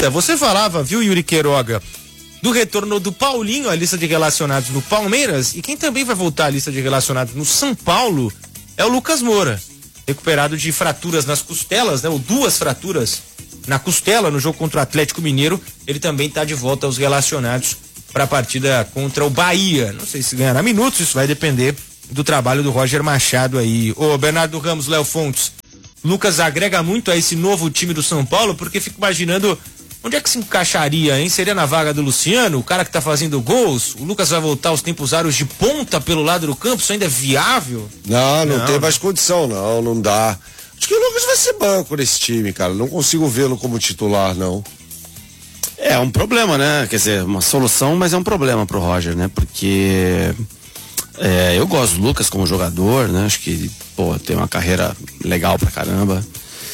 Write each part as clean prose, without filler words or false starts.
lista, você falava, viu, Yuri Queiroga, do retorno do Paulinho à lista de relacionados no Palmeiras, e quem também vai voltar à lista de relacionados no São Paulo é o Lucas Moura, recuperado de fraturas nas costelas, né, ou 2 fraturas na costela no jogo contra o Atlético Mineiro. Ele também está de volta aos relacionados para a partida contra o Bahia. Não sei se ganhará minutos, isso vai depender do trabalho do Roger Machado aí. Ô Bernardo Ramos, Léo Fontes, Lucas agrega muito a esse novo time do São Paulo, porque fico imaginando onde é que se encaixaria, hein? Seria na vaga do Luciano, o cara que tá fazendo gols? O Lucas vai voltar aos tempos áureos de ponta pelo lado do campo? Isso ainda é viável? Não tem mais condição, não dá. Acho que o Lucas vai ser banco nesse time, cara. Não consigo vê-lo como titular, não. É um problema, né? Quer dizer, uma solução, mas é um problema pro Roger, né? Porque eu gosto do Lucas como jogador, né? Acho que, tem uma carreira legal pra caramba.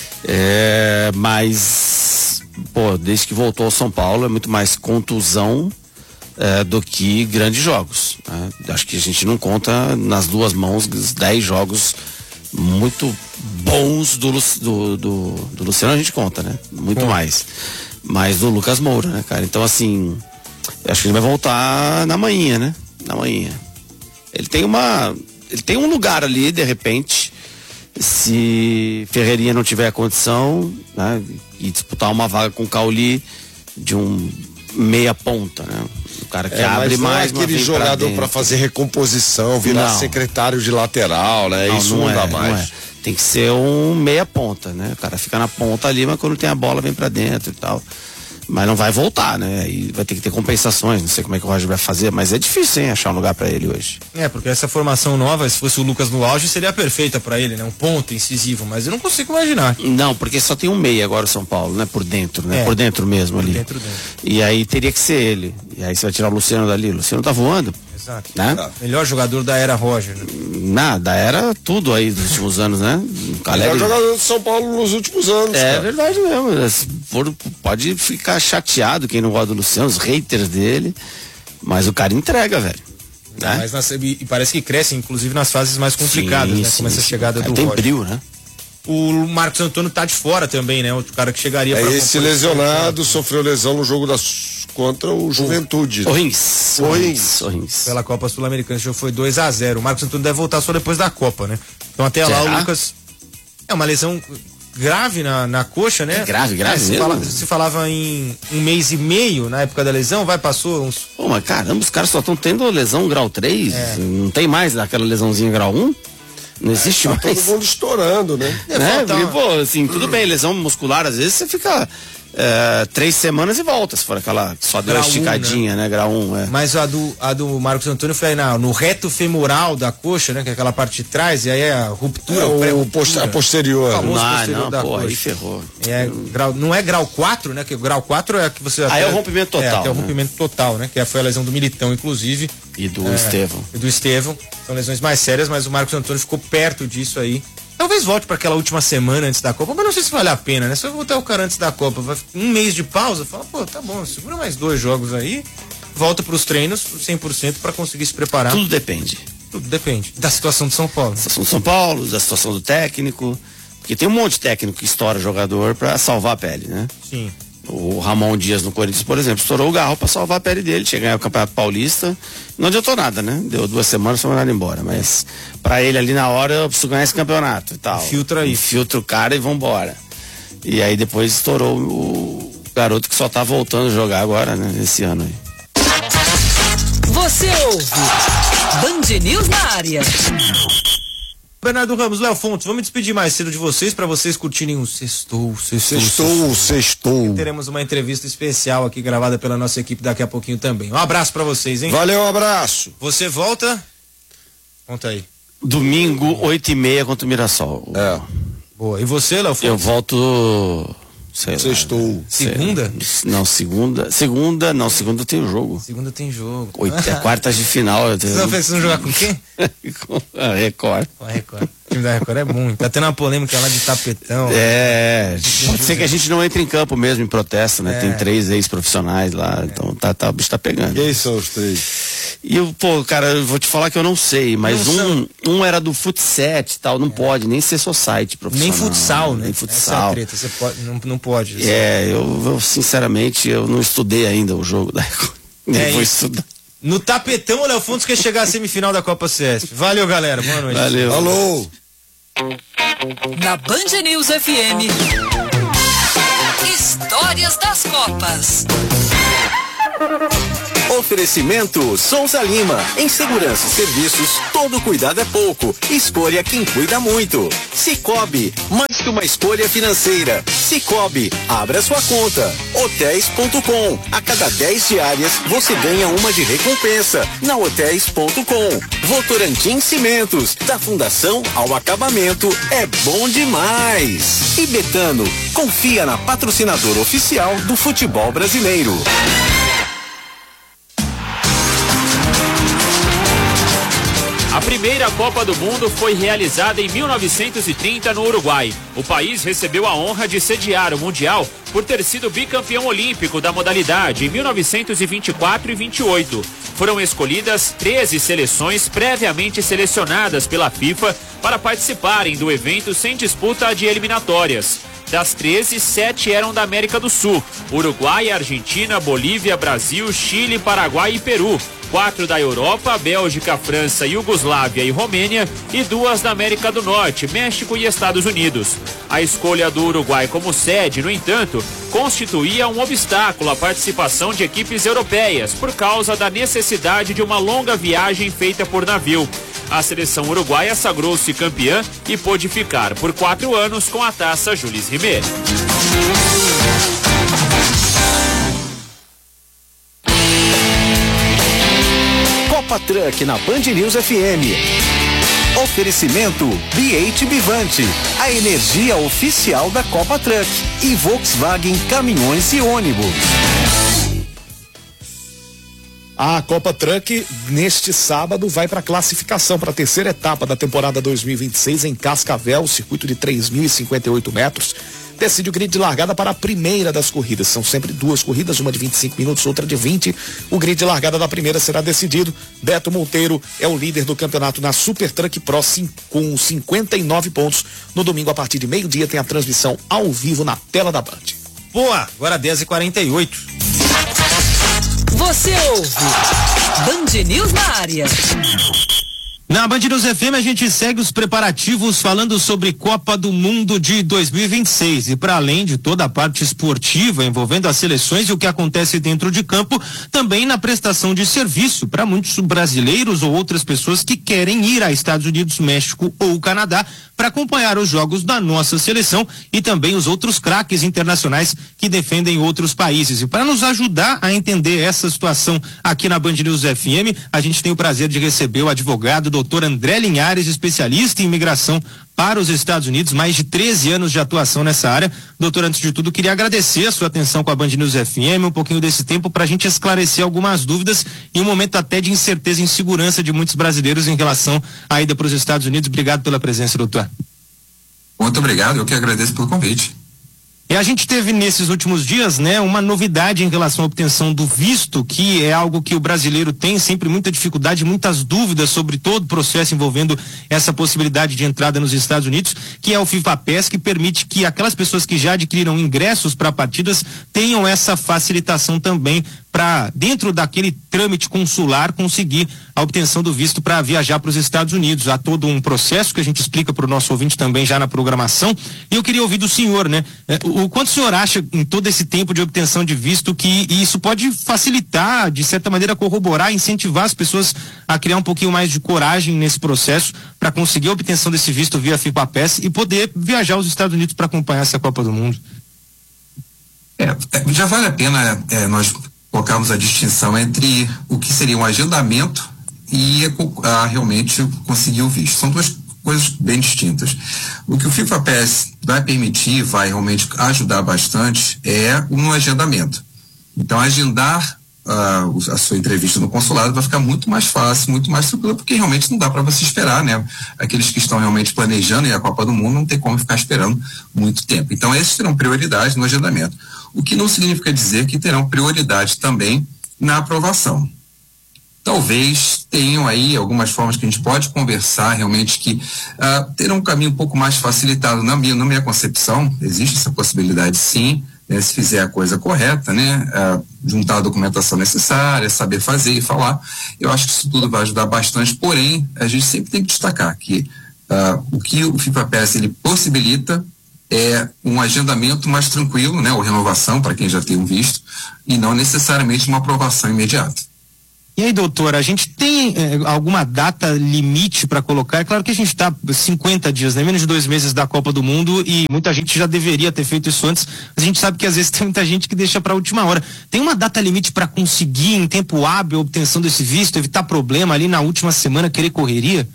Mas, desde que voltou ao São Paulo é muito mais contusão do que grandes jogos, né? Acho que a gente não conta nas 2 mãos os 10 jogos muito bons do Luciano, a gente conta, né? Muito mais. Mas do Lucas Moura, né, cara? Então, assim, acho que ele vai voltar na manhã, né? Na manhã. Ele tem um lugar ali, de repente, se Ferreirinha não tiver a condição, né? E disputar uma vaga com o Cauli de um meia ponta, né? O cara que abre mais. Não é aquele jogador para fazer recomposição, virar secretário de lateral, né? Isso não dá mais. Não é. Tem que ser um meia ponta, né? O cara fica na ponta ali, mas quando tem a bola vem pra dentro e tal. Mas não vai voltar, né? Aí vai ter que ter compensações, não sei como é que o Roger vai fazer, mas é difícil, hein, achar um lugar pra ele hoje. Porque essa formação nova, se fosse o Lucas no auge, seria perfeita pra ele, né? Um ponto incisivo, mas eu não consigo imaginar. Não, porque só tem um meia agora o São Paulo, né? Por dentro, né? Por dentro mesmo ali. Dentro. E aí teria que ser ele. E aí você vai tirar o Luciano dali. O Luciano tá voando. Exato. Né? Melhor jogador da era Roger, né? Nada, era tudo aí dos últimos anos, né? Melhor jogador do São Paulo nos últimos anos. É verdade mesmo. Pode ficar chateado quem não gosta do Luciano, os haters dele, mas o cara entrega, velho. Né? Mas e parece que cresce, inclusive nas fases mais complicadas, né? Como essa chegada do Roger. Tem brilho, né? O Marcos Antônio tá de fora também, né? Outro cara que chegaria para esse lesionado, sofreu lesão no jogo contra o Juventude. O Rins. Pela Copa Sul-Americana, esse jogo foi 2-0. O Marcos Antônio deve voltar só depois da Copa, né? Então até lá o Lucas... É uma lesão grave na coxa, né? Grave se falava em 1 mês e meio na época da lesão, passou uns... Mas caramba, os caras só estão tendo lesão grau 3, não tem mais aquela lesãozinha grau 1? Não existe mais. Todo mundo estourando, né? Porque, assim, tudo bem, lesão muscular, às vezes você fica 3 semanas e volta, se for aquela só deu uma esticadinha, né? Grau 1, Mas a do Marcos Antônio foi no reto femoral da coxa, né? Que é aquela parte de trás, e aí é a ruptura. A posterior. Aí ferrou. Não é grau 4, né? Que o grau 4 é que você... Aí é o rompimento total. É o rompimento total, né? Que foi a lesão do Militão, inclusive. E do Estevão. São lesões mais sérias, mas o Marcos Antônio ficou perto disso aí. Talvez volte para aquela última semana antes da Copa, mas não sei se vale a pena, né? Se eu voltar o cara antes da Copa, vai 1 mês de pausa, fala, tá bom, segura mais 2 jogos aí, volta pros treinos 100% para conseguir se preparar. Tudo depende da situação do São Paulo. Da situação do São Paulo, da situação do técnico, porque tem um monte de técnico que estoura jogador para salvar a pele, né? Sim. O Ramon Dias no Corinthians, por exemplo, estourou o garro para salvar a pele dele, chega a ganhar o Campeonato Paulista, não adiantou nada, né? Deu 2 semanas, foi mandado embora, mas para ele ali na hora eu preciso ganhar esse campeonato e tal. Filtra o cara e vambora. E aí depois estourou o garoto que só tá voltando a jogar agora, né? Esse ano aí. Você ouve Band News na área. Bernardo Ramos, Léo Fontes, vamos despedir mais cedo de vocês para vocês curtirem o Sextou. Teremos uma entrevista especial aqui gravada pela nossa equipe daqui a pouquinho também. Um abraço para vocês, hein? Valeu, um abraço. Você volta? Conta aí. Domingo, 8h30 contra o Mirassol. Boa. E você, Léo Fontes? Eu volto... Sextou. Segunda? Não, segunda tem o jogo. Segunda tem jogo. Quartas de final. Vocês estão pensando em jogar com quem? Com a Record. Com a Record. O time da Record é bom. Tá tendo uma polêmica lá de tapetão. Pode ser que a gente não entre em campo mesmo em protesto, né? Tem 3 ex-profissionais lá, então o bicho tá pegando. Quem são os 3? E eu, cara, eu vou te falar que eu não sei, mas um era do futset e tal, não pode nem ser society profissional. Nem futsal, né? Nem futsal. Essa é a treta, você pode, não pode. Assim. Eu sinceramente, eu não estudei ainda o jogo da nem vou estudar. No tapetão, o Léo Fontes quer chegar à semifinal da Copa CESP. Valeu, galera. Boa noite. Valeu. Falou. Na Band News FM, Histórias das Copas. Oferecimento Souza Lima. Em segurança e serviços, todo cuidado é pouco. Escolha quem cuida muito. Cicobi, mais que uma escolha financeira. Cicobi, abra sua conta. Hotéis.com. A cada 10 diárias, você ganha uma de recompensa. Na Hotéis.com. Votorantim Cimentos. Da fundação ao acabamento, é bom demais. E Betano, confia na patrocinadora oficial do futebol brasileiro. A primeira Copa do Mundo foi realizada em 1930 no Uruguai. O país recebeu a honra de sediar o Mundial por ter sido bicampeão olímpico da modalidade em 1924 e 28. Foram escolhidas 13 seleções previamente selecionadas pela FIFA para participarem do evento sem disputa de eliminatórias. Das 13, 7 eram da América do Sul: Uruguai, Argentina, Bolívia, Brasil, Chile, Paraguai e Peru. 4 da Europa: Bélgica, França, Iugoslávia e Romênia, e 2 da América do Norte, México e Estados Unidos. A escolha do Uruguai como sede, no entanto, constituía um obstáculo à participação de equipes europeias por causa da necessidade de uma longa viagem feita por navio. A seleção uruguaia sagrou-se campeã e pôde ficar por 4 anos com a taça Jules Rimet. Copa Truck na Band News FM. Oferecimento BH Bivante, a energia oficial da Copa Truck, e Volkswagen Caminhões e Ônibus. A Copa Truck, neste sábado, vai para a classificação para a terceira etapa da temporada 2026 em Cascavel, circuito de 3.058 metros. Decide o grid de largada para a primeira das corridas. São sempre 2 corridas, uma de 25 minutos, outra de 20. O grid de largada da primeira será decidido. Beto Monteiro é o líder do campeonato na Super Truck Pro com 59 pontos. No domingo, a partir de meio-dia, tem a transmissão ao vivo na tela da Band. Boa, agora 10h48. Você ouve Band News na área. Na Band News FM a gente segue os preparativos falando sobre Copa do Mundo de 2026 e para além de toda a parte esportiva envolvendo as seleções e o que acontece dentro de campo, também na prestação de serviço para muitos brasileiros ou outras pessoas que querem ir a Estados Unidos, México ou Canadá para acompanhar os jogos da nossa seleção e também os outros craques internacionais que defendem outros países. E para nos ajudar a entender essa situação aqui na Band News FM, a gente tem o prazer de receber o advogado Dr. André Linhares, especialista em imigração para os Estados Unidos, mais de 13 anos de atuação nessa área. Doutor, antes de tudo, queria agradecer a sua atenção com a Band News FM, um pouquinho desse tempo para a gente esclarecer algumas dúvidas em um momento até de incerteza e insegurança de muitos brasileiros em relação à ida para os Estados Unidos. Obrigado pela presença, doutor. Muito obrigado, eu que agradeço pelo convite. E a gente teve nesses últimos dias, né, uma novidade em relação à obtenção do visto, que é algo que o brasileiro tem sempre muita dificuldade, muitas dúvidas sobre todo o processo envolvendo essa possibilidade de entrada nos Estados Unidos, que é o FIFA-PES, que permite que aquelas pessoas que já adquiriram ingressos para partidas tenham essa facilitação também para, dentro daquele trâmite consular, conseguir a obtenção do visto para viajar para os Estados Unidos. Há todo um processo que a gente explica para o nosso ouvinte também já na programação. E eu queria ouvir do senhor, né? O quanto o senhor acha em todo esse tempo de obtenção de visto que isso pode facilitar, de certa maneira corroborar, incentivar as pessoas a criar um pouquinho mais de coragem nesse processo para conseguir a obtenção desse visto via FIFA-PES e poder viajar aos Estados Unidos para acompanhar essa Copa do Mundo? Já vale a pena nós colocarmos a distinção entre o que seria um agendamento e realmente conseguir o visto. São duas coisas bem distintas. O que o FIFA-PES vai permitir, vai realmente ajudar bastante, é um agendamento. Então, agendar a sua entrevista no consulado vai ficar muito mais fácil, muito mais tranquilo, porque realmente não dá para você esperar, né? Aqueles que estão realmente planejando ir à Copa do Mundo não tem como ficar esperando muito tempo. Então, esses terão prioridade no agendamento. O que não significa dizer que terão prioridade também na aprovação. talvez tenham aí algumas formas que a gente pode conversar realmente que terão um caminho um pouco mais facilitado. Na minha concepção, existe essa possibilidade sim, né, se fizer a coisa correta, né, juntar a documentação necessária, saber fazer e falar. Eu acho que isso tudo vai ajudar bastante, porém, a gente sempre tem que destacar que o que o FIFA-PES ele possibilita é um agendamento mais tranquilo, né, ou renovação para quem já tem um visto, e não necessariamente uma aprovação imediata. E aí, doutor, a gente tem alguma data limite para colocar? É claro que a gente está 50 dias, né? Menos de 2 meses da Copa do Mundo, e muita gente já deveria ter feito isso antes, mas a gente sabe que às vezes tem muita gente que deixa para a última hora. Tem uma data limite para conseguir, em tempo hábil, a obtenção desse visto, evitar problema ali na última semana, querer correria?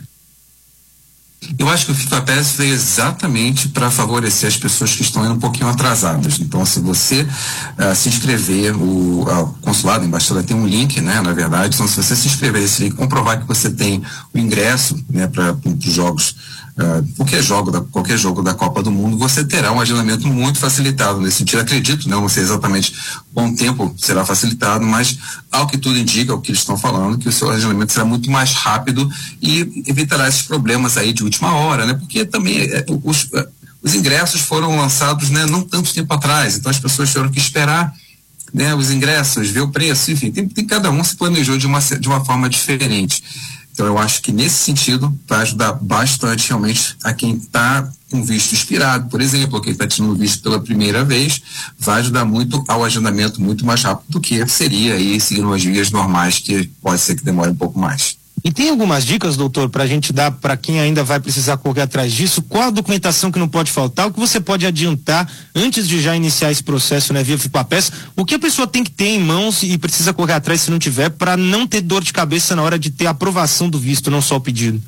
Eu acho que o FIFA-PES veio exatamente para favorecer as pessoas que estão indo um pouquinho atrasadas. Então, se você se inscrever, o consulado, a embaixada tem um link, né, na verdade. Então, se você se inscrever nesse link, comprovar que você tem o ingresso, né, para os jogos, qualquer jogo da Copa do Mundo, você terá um agendamento muito facilitado nesse sentido. Acredito, não sei exatamente quanto tempo será facilitado, mas ao que tudo indica, o que eles estão falando, que o seu agendamento será muito mais rápido e evitará esses problemas aí de última hora, né? Porque também os ingressos foram lançados, né, não tanto tempo atrás, então as pessoas tiveram que esperar, né, os ingressos, ver o preço, enfim, tem cada um se planejou de uma forma diferente. Então eu acho que nesse sentido vai ajudar bastante realmente a quem está com visto expirado, por exemplo, ou quem está tirando visto pela primeira vez, vai ajudar muito ao agendamento muito mais rápido do que seria aí seguindo as vias normais, que pode ser que demore um pouco mais. E tem algumas dicas, doutor, para a gente dar para quem ainda vai precisar correr atrás disso? Qual a documentação que não pode faltar? O que você pode adiantar antes de já iniciar esse processo, né, via FIFA-PES? O que a pessoa tem que ter em mãos e precisa correr atrás se não tiver, para não ter dor de cabeça na hora de ter a aprovação do visto, não só o pedido?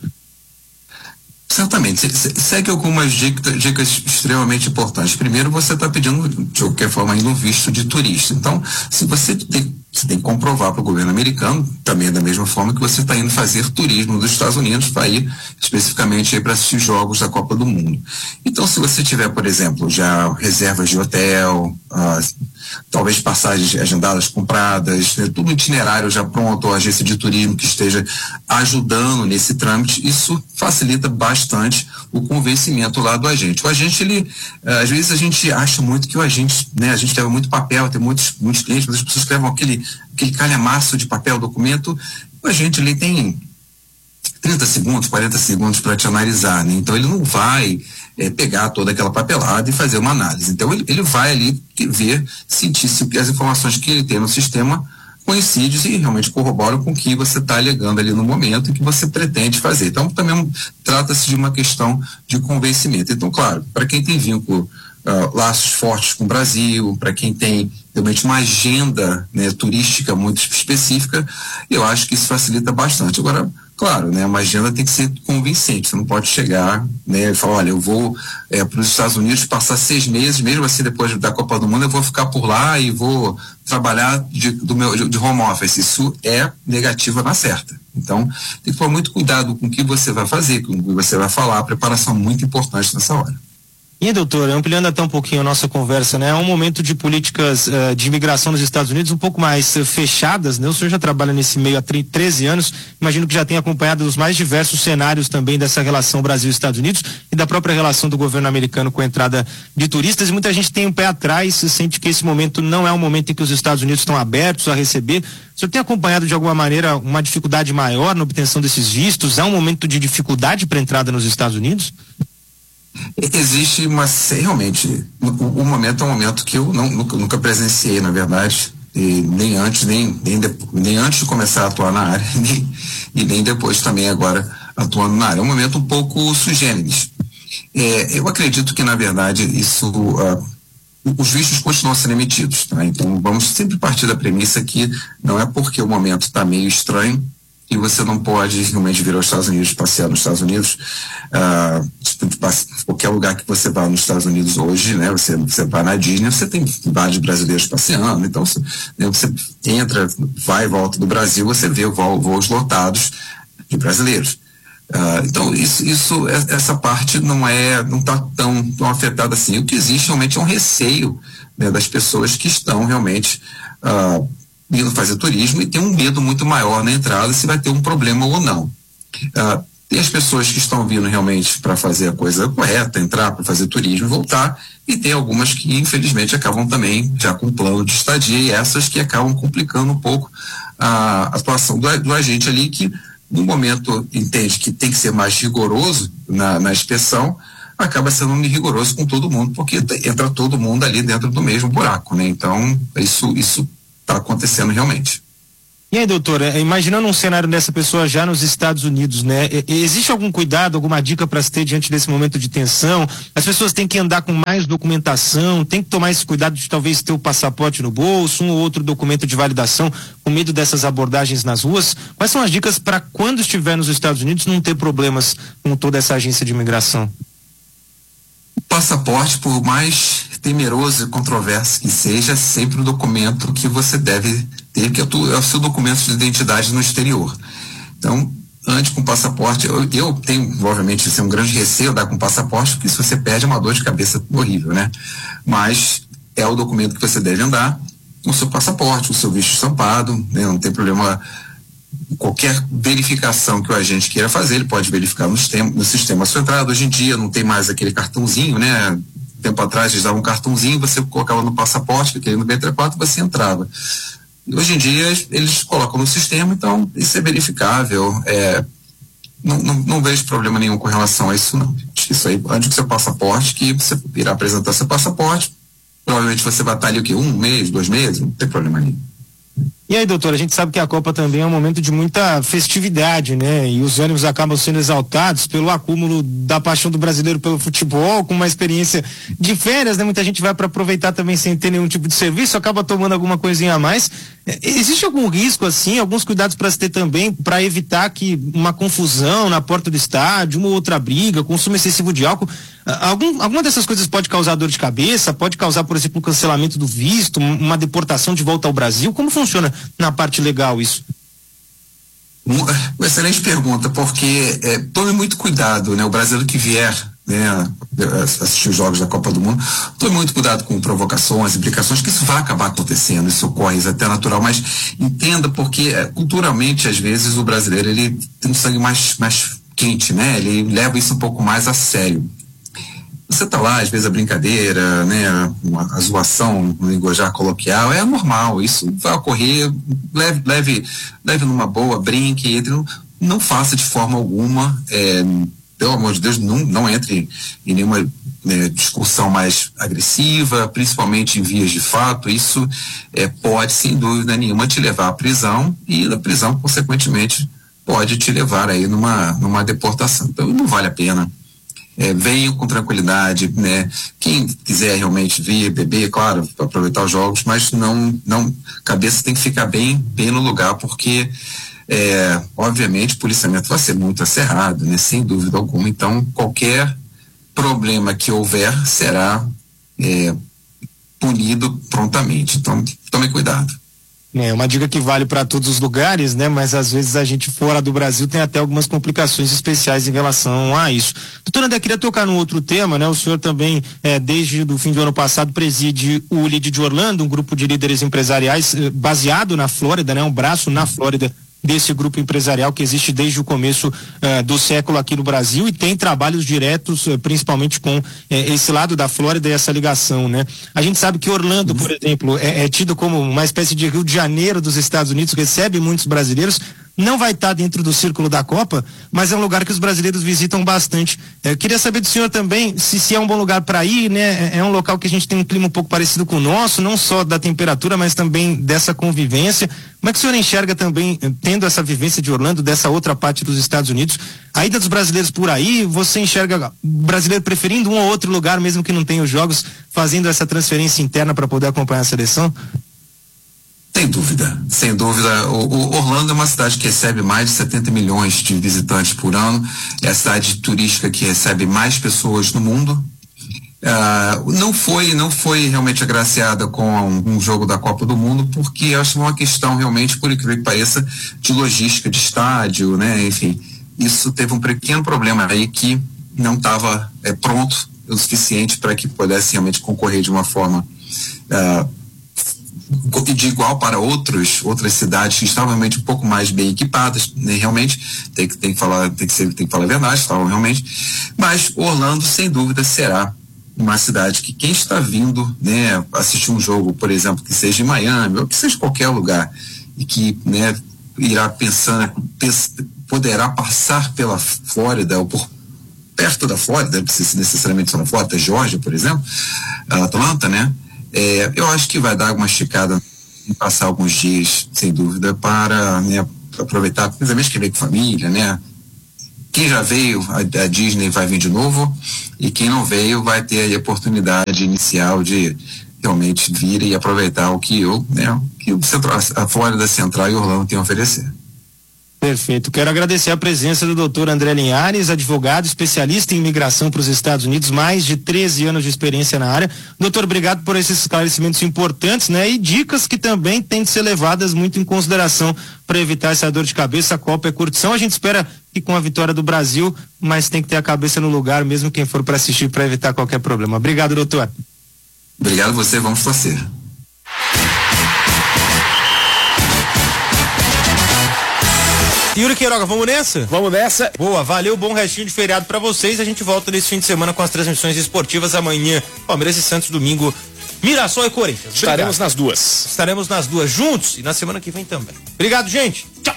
Certamente. Segue algumas dicas extremamente importantes. Primeiro, você está pedindo, de qualquer forma, ainda um visto de turista. Então, se você tem que comprovar para o governo americano, também da mesma forma que você está indo fazer turismo dos Estados Unidos, para ir especificamente para assistir jogos da Copa do Mundo. Então, se você tiver, por exemplo, já reservas de hotel, talvez passagens agendadas, compradas, né, tudo itinerário já pronto, ou agência de turismo que esteja ajudando nesse trâmite, isso facilita bastante o convencimento lá do agente. O agente, ele, às vezes a gente acha muito que o agente, né, a gente leva muito papel, tem muitos clientes, mas as pessoas levam aquele calhamaço de papel, documento, o agente, ele tem 30 segundos, 40 segundos para te analisar, né? Então ele não vai pegar toda aquela papelada e fazer uma análise. Então ele vai ali ver, sentir se as informações que ele tem no sistema coincidem e realmente corroboram com o que você está alegando ali no momento e que você pretende fazer. Então também trata-se de uma questão de convencimento. Então, claro, para quem tem vínculo, laços fortes com o Brasil, para quem tem realmente uma agenda, né, turística muito específica, eu acho que isso facilita bastante. Agora, claro, né, uma agenda tem que ser convincente. Você não pode chegar, né, e falar, olha, eu vou para os Estados Unidos passar 6 meses, mesmo assim depois da Copa do Mundo eu vou ficar por lá e vou trabalhar de home office. Isso é negativa na certa. Então, tem que tomar muito cuidado com o que você vai fazer, com o que você vai falar. A preparação é muito importante nessa hora. E, doutor, ampliando até um pouquinho a nossa conversa, né? É um momento de políticas de imigração nos Estados Unidos um pouco mais fechadas, né? O senhor já trabalha nesse meio há 13 anos, imagino que já tem acompanhado os mais diversos cenários também dessa relação Brasil-Estados Unidos e da própria relação do governo americano com a entrada de turistas, e muita gente tem um pé atrás, sente que esse momento não é um momento em que os Estados Unidos estão abertos a receber. O senhor tem acompanhado de alguma maneira uma dificuldade maior na obtenção desses vistos? É um momento de dificuldade para a entrada nos Estados Unidos? Existe realmente, o momento é um momento que eu nunca presenciei, na verdade, e nem antes de começar a atuar na área, nem depois também agora atuando na área. É um momento um pouco sui generis. Eu acredito que, na verdade, os vistos continuam sendo emitidos, tá? Então vamos sempre partir da premissa que não é porque o momento está meio estranho e você não pode realmente vir aos Estados Unidos, passear nos Estados Unidos. Qualquer lugar que você vá nos Estados Unidos hoje, né, você vai na Disney, você tem vários brasileiros passeando. Então você entra, vai e volta do Brasil, você vê voos lotados de brasileiros. Então essa parte não está tão afetada assim. O que existe realmente é um receio, né, das pessoas que estão realmente indo fazer turismo e tem um medo muito maior na entrada se vai ter um problema ou não. Tem as pessoas que estão vindo realmente para fazer a coisa correta, entrar para fazer turismo e voltar, e tem algumas que infelizmente acabam também já com plano de estadia, e essas que acabam complicando um pouco a atuação do agente ali, que no momento entende que tem que ser mais rigoroso na inspeção, acaba sendo rigoroso com todo mundo, porque entra todo mundo ali dentro do mesmo buraco, né? Então isso está acontecendo realmente. E aí, doutora, imaginando um cenário dessa pessoa já nos Estados Unidos, né? Existe algum cuidado, alguma dica para se ter diante desse momento de tensão? As pessoas têm que andar com mais documentação, tem que tomar esse cuidado de talvez ter o passaporte no bolso, um ou outro documento de validação, com medo dessas abordagens nas ruas. Quais são as dicas para quando estiver nos Estados Unidos não ter problemas com toda essa agência de imigração? O passaporte, por mais temeroso e controverso que seja, é sempre um documento que você deve ter, que é o seu documento de identidade no exterior. Então, antes com o passaporte, eu tenho, obviamente, um grande receio de dar com o passaporte, porque se você perde é uma dor de cabeça horrível, né? Mas é o documento que você deve andar, o seu passaporte, o seu visto estampado, né? Não tem problema. Qualquer verificação que o agente queira fazer, ele pode verificar no sistema a sua entrada. Hoje em dia não tem mais aquele cartãozinho, né? Tempo atrás eles davam um cartãozinho, você colocava no passaporte, aquele no B34, você entrava. Hoje em dia eles colocam no sistema, então isso é verificável. Não vejo problema nenhum com relação a isso, não. Isso aí, antes do seu passaporte, que você irá apresentar seu passaporte, provavelmente você vai estar ali o quê? 1 mês, 2 meses, não tem problema nenhum. E aí, doutora, a gente sabe que a Copa também é um momento de muita festividade, né? E os ânimos acabam sendo exaltados pelo acúmulo da paixão do brasileiro pelo futebol, com uma experiência de férias, né? Muita gente vai para aproveitar também sem ter nenhum tipo de serviço, acaba tomando alguma coisinha a mais. Existe algum risco, assim, alguns cuidados para se ter também, para evitar que uma confusão na porta do estádio, uma ou outra briga, consumo excessivo de álcool, alguma dessas coisas pode causar dor de cabeça, pode causar, por exemplo, um cancelamento do visto, uma deportação de volta ao Brasil? Como funciona na parte legal isso? Uma excelente pergunta, porque tome muito cuidado, né? O brasileiro que vier, né, assistir os jogos da Copa do Mundo, tome muito cuidado com provocações, implicações, que isso vai acabar acontecendo, isso ocorre, isso é até natural, mas entenda porque culturalmente, às vezes, o brasileiro ele tem um sangue mais quente, né? Ele leva isso um pouco mais a sério. Você tá lá, às vezes a brincadeira, né, a zoação no linguajar coloquial é normal, isso vai ocorrer, leve numa boa, brinque, não faça de forma alguma, pelo amor de Deus, não entre em nenhuma discussão mais agressiva, principalmente em vias de fato. Isso pode, sem dúvida nenhuma, te levar à prisão, e a prisão, consequentemente, pode te levar aí numa deportação. Então não vale a pena. Venham com tranquilidade, né? Quem quiser realmente vir, beber, claro, para aproveitar os jogos, mas cabeça tem que ficar bem no lugar, porque obviamente o policiamento vai ser muito acerrado, né? Sem dúvida alguma. Então qualquer problema que houver será punido prontamente. Então tome cuidado. É uma dica que vale para todos os lugares, né? Mas às vezes a gente fora do Brasil tem até algumas complicações especiais em relação a isso. Doutora André, queria tocar num outro tema, né? O senhor também, desde o fim do ano passado, preside o LEAD de Orlando, um grupo de líderes empresariais baseado na Flórida, né? Um braço na Flórida desse grupo empresarial que existe desde o começo do século aqui no Brasil, e tem trabalhos diretos, principalmente com esse lado da Flórida e essa ligação, né? A gente sabe que Orlando, por exemplo, é tido como uma espécie de Rio de Janeiro dos Estados Unidos, recebe muitos brasileiros. Não vai estar dentro do círculo da Copa, mas é um lugar que os brasileiros visitam bastante. Queria saber do senhor também se é um bom lugar para ir, né? É um local que a gente tem um clima um pouco parecido com o nosso, não só da temperatura, mas também dessa convivência. Como é que o senhor enxerga também, tendo essa vivência de Orlando, dessa outra parte dos Estados Unidos, a ida dos brasileiros por aí? Você enxerga o brasileiro preferindo um ou outro lugar, mesmo que não tenha os jogos, fazendo essa transferência interna para poder acompanhar a seleção? Sem dúvida, sem dúvida. O Orlando é uma cidade que recebe mais de 70 milhões de visitantes por ano. É a cidade turística que recebe mais pessoas no mundo. Não foi realmente agraciada com um jogo da Copa do Mundo, porque eu acho uma questão realmente, por incrível que pareça, de logística de estádio, né? Enfim, isso teve um pequeno problema aí que não estava pronto o suficiente para que pudesse realmente concorrer de uma forma de igual para outras cidades que estavam realmente um pouco mais bem equipadas, né? Realmente tem que falar a verdade, estavam realmente. Mas Orlando, sem dúvida, será uma cidade que quem está vindo, né, assistir um jogo, por exemplo, que seja em Miami ou que seja em qualquer lugar e que, né, irá poderá passar pela Flórida ou por perto da Flórida, não precisa necessariamente só na Flórida, Geórgia, por exemplo, Atlanta, né? Eu acho que vai dar uma esticada em passar alguns dias, sem dúvida, para, né, aproveitar, principalmente quem veio com família, né? Quem já veio, a Disney vai vir de novo, e quem não veio vai ter aí a oportunidade inicial de realmente vir e aproveitar o que a Flórida Central e Orlando tem a oferecer. Perfeito. Quero agradecer a presença do Dr. André Linhares, advogado, especialista em imigração para os Estados Unidos, mais de 13 anos de experiência na área. Doutor, obrigado por esses esclarecimentos importantes, né? E dicas que também têm de ser levadas muito em consideração para evitar essa dor de cabeça. A Copa é curtição. A gente espera que com a vitória do Brasil, mas tem que ter a cabeça no lugar, mesmo quem for para assistir, para evitar qualquer problema. Obrigado, doutor. Obrigado a você, vamos torcer. Yuri Queiroga, vamos nessa? Vamos nessa. Boa, valeu, bom restinho de feriado pra vocês. A gente volta nesse fim de semana com as transmissões esportivas amanhã. Palmeiras e Santos, domingo, Mirassol e Corinthians. Estaremos nas duas. Estaremos nas duas juntos e na semana que vem também. Obrigado, gente. Tchau.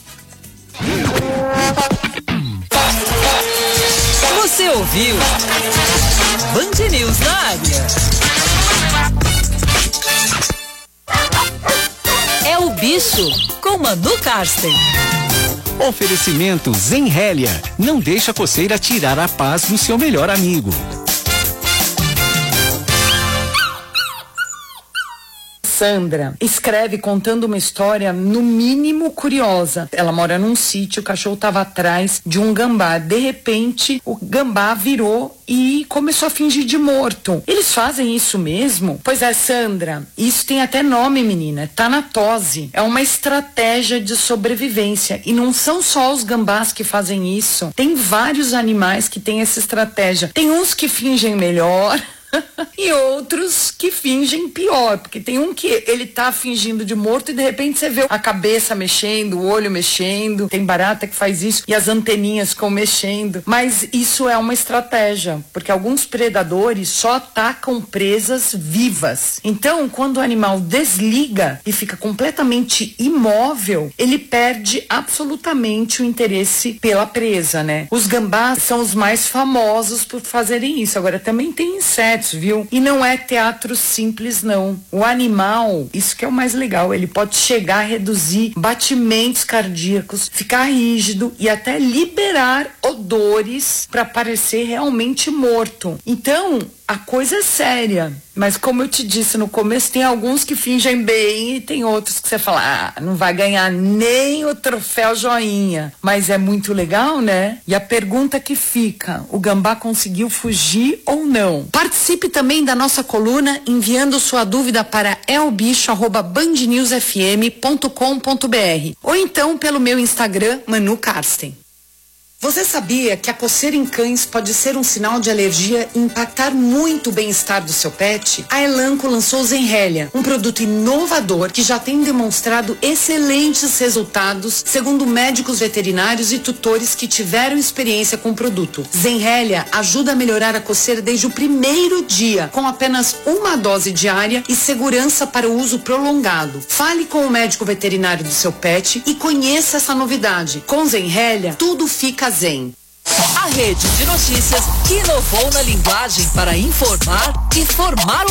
Você ouviu Band News na área. É o bicho com Manu Karsten. Oferecimento Zenrélia. Não deixa a coceira tirar a paz do seu melhor amigo. Sandra escreve contando uma história no mínimo curiosa. Ela mora num sítio, o cachorro estava atrás de um gambá. De repente, o gambá virou e começou a fingir de morto. Eles fazem isso mesmo? Pois é, Sandra, isso tem até nome, menina, tanatose. É uma estratégia de sobrevivência. E não são só os gambás que fazem isso. Tem vários animais que têm essa estratégia. Tem uns que fingem melhor e outros que fingem pior, porque tem um que ele tá fingindo de morto e de repente você vê a cabeça mexendo, o olho mexendo, tem barata que faz isso e as anteninhas ficam mexendo, mas isso é uma estratégia, porque alguns predadores só atacam presas vivas. Então, quando o animal desliga e fica completamente imóvel, ele perde absolutamente o interesse pela presa, né? Os gambás são os mais famosos por fazerem isso. Agora, também tem insetos, viu? E não é teatro simples, não. O animal, isso que é o mais legal, ele pode chegar a reduzir batimentos cardíacos, ficar rígido e até liberar odores para parecer realmente morto. Então, a coisa é séria, mas como eu te disse no começo, tem alguns que fingem bem e tem outros que você fala, não vai ganhar nem o troféu joinha, mas é muito legal, né? E a pergunta que fica, o gambá conseguiu fugir ou não? Participe também da nossa coluna enviando sua dúvida para elbicho@bandnewsfm.com.br ou então pelo meu Instagram, Manu Karsten. Você sabia que a coceira em cães pode ser um sinal de alergia e impactar muito o bem-estar do seu pet? A Elanco lançou Zenrélia, um produto inovador que já tem demonstrado excelentes resultados, segundo médicos veterinários e tutores que tiveram experiência com o produto. Zenrélia ajuda a melhorar a coceira desde o primeiro dia, com apenas uma dose diária e segurança para o uso prolongado. Fale com o médico veterinário do seu pet e conheça essa novidade. Com Zenrélia, tudo fica zen. A rede de notícias que inovou na linguagem para informar e formar o